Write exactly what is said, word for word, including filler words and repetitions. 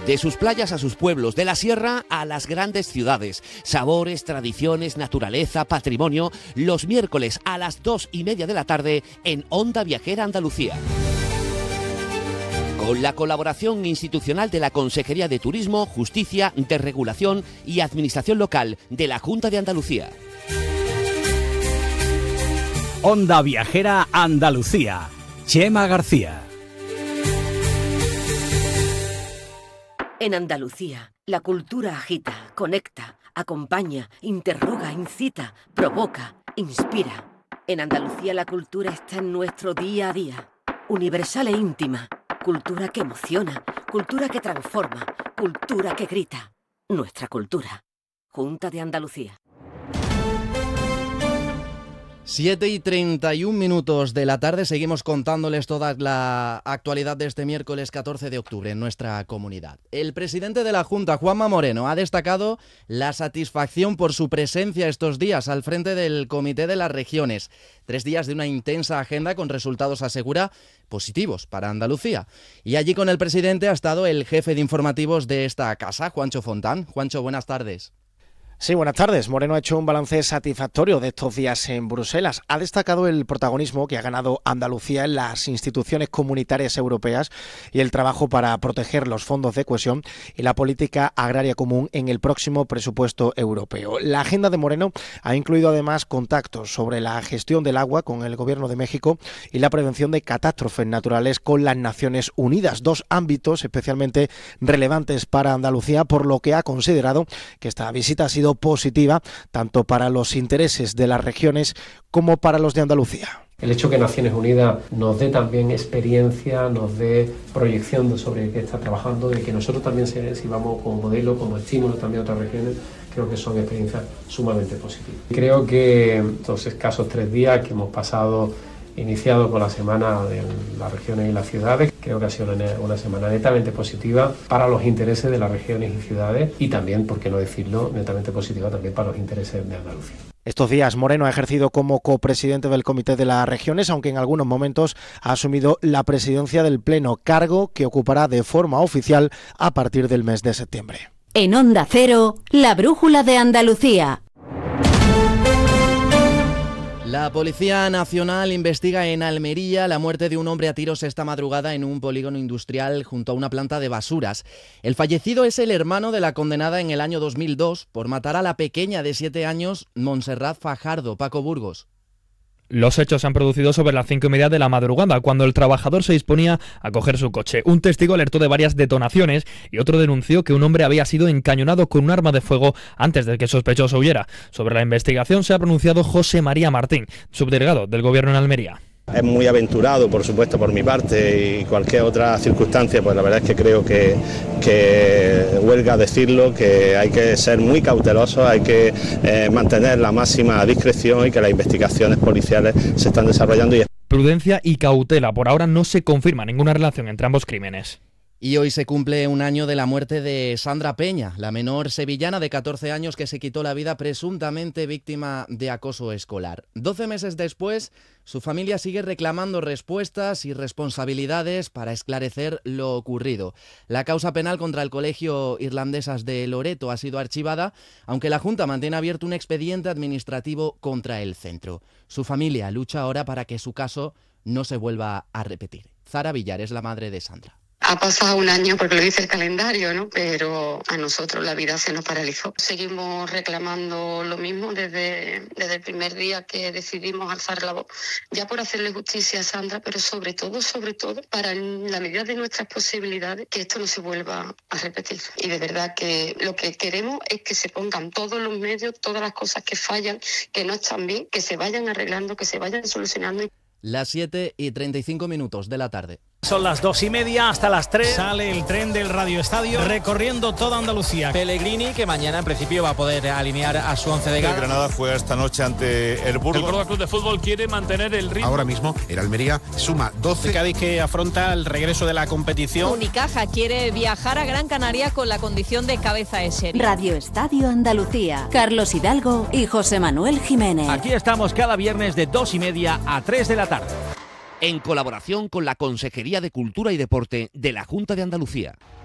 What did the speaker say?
De sus playas a sus pueblos, de la sierra a las grandes ciudades. Sabores, tradiciones, naturaleza, patrimonio. Los miércoles a las dos y media de la tarde en Onda Viajera Andalucía. Con la colaboración institucional de la Consejería de Turismo, Justicia, Desregulación y Administración Local de la Junta de Andalucía. Onda Viajera Andalucía. Chema García. En Andalucía, la cultura agita, conecta, acompaña, interroga, incita, provoca, inspira. En Andalucía la cultura está en nuestro día a día, universal e íntima. Cultura que emociona, cultura que transforma, cultura que grita. Nuestra cultura. Junta de Andalucía. siete y treinta y un minutos de la tarde, seguimos contándoles toda la actualidad de este miércoles catorce de octubre en nuestra comunidad. El presidente de la Junta, Juanma Moreno, ha destacado la satisfacción por su presencia estos días al frente del Comité de las Regiones. Tres días de una intensa agenda con resultados, asegura, positivos para Andalucía. Y allí con el presidente ha estado el jefe de informativos de esta casa, Juancho Fontán. Juancho, buenas tardes. Sí, buenas tardes. Moreno ha hecho un balance satisfactorio de estos días en Bruselas. Ha destacado el protagonismo que ha ganado Andalucía en las instituciones comunitarias europeas y el trabajo para proteger los fondos de cohesión y la política agraria común en el próximo presupuesto europeo. La agenda de Moreno ha incluido además contactos sobre la gestión del agua con el Gobierno de México y la prevención de catástrofes naturales con las Naciones Unidas, dos ámbitos especialmente relevantes para Andalucía, por lo que ha considerado que esta visita ha sido positiva tanto para los intereses de las regiones como para los de Andalucía. El hecho que Naciones Unidas nos dé también experiencia, nos dé proyección sobre qué está trabajando, de que nosotros también sirvamos como modelo, como estímulo también a otras regiones, creo que son experiencias sumamente positivas. Creo que estos escasos tres días que hemos pasado, iniciado con la semana de las regiones y las ciudades, creo que ha sido una, una semana netamente positiva para los intereses de las regiones y ciudades y también, por qué no decirlo, netamente positiva también para los intereses de Andalucía. Estos días Moreno ha ejercido como copresidente del Comité de las Regiones, aunque en algunos momentos ha asumido la presidencia del Pleno, cargo que ocupará de forma oficial a partir del mes de septiembre. En Onda Cero, la brújula de Andalucía. La Policía Nacional investiga en Almería la muerte de un hombre a tiros esta madrugada en un polígono industrial junto a una planta de basuras. El fallecido es el hermano de la condenada en el año dos mil dos por matar a la pequeña de siete años, Montserrat Fajardo. Paco Burgos. Los hechos se han producido sobre las cinco y media de la madrugada, cuando el trabajador se disponía a coger su coche. Un testigo alertó de varias detonaciones y otro denunció que un hombre había sido encañonado con un arma de fuego antes de que el sospechoso huyera. Sobre la investigación se ha pronunciado José María Martín, subdelegado del Gobierno en Almería. Es muy aventurado, por supuesto, por mi parte, y cualquier otra circunstancia, pues la verdad es que creo que, que huelga decirlo, que hay que ser muy cautelosos, hay que eh, mantener la máxima discreción y que las investigaciones policiales se están desarrollando. Y... Prudencia y cautela. Por ahora no se confirma ninguna relación entre ambos crímenes. Y hoy se cumple un año de la muerte de Sandra Peña, la menor sevillana de catorce años que se quitó la vida presuntamente víctima de acoso escolar. Doce meses después, su familia sigue reclamando respuestas y responsabilidades para esclarecer lo ocurrido. La causa penal contra el Colegio Irlandesas de Loreto ha sido archivada, aunque la Junta mantiene abierto un expediente administrativo contra el centro. Su familia lucha ahora para que su caso no se vuelva a repetir. Zara Villar es la madre de Sandra. Ha pasado un año porque lo dice el calendario, ¿no? Pero a nosotros la vida se nos paralizó. Seguimos reclamando lo mismo desde, desde el primer día que decidimos alzar la voz, ya por hacerle justicia a Sandra, pero sobre todo, sobre todo, para en la medida de nuestras posibilidades, que esto no se vuelva a repetir. Y de verdad que lo que queremos es que se pongan todos los medios, todas las cosas que fallan, que no están bien, que se vayan arreglando, que se vayan solucionando. Las siete y treinta y cinco minutos de la tarde. Son las dos y media, hasta las tres sale el tren del Radio Estadio recorriendo toda Andalucía. Pellegrini, que mañana en principio va a poder alinear a su once de gala. El Granada juega esta noche ante el Burgos. El Córdoba Club de Fútbol quiere mantener el ritmo. Ahora mismo el Almería suma doce. El Cádiz, que afronta el regreso de la competición. Unicaja quiere viajar a Gran Canaria con la condición de cabeza de serie. Radio Estadio Andalucía. Carlos Hidalgo y José Manuel Jiménez. Aquí estamos cada viernes de dos y media a tres de la tarde. En colaboración con la Consejería de Cultura y Deporte de la Junta de Andalucía.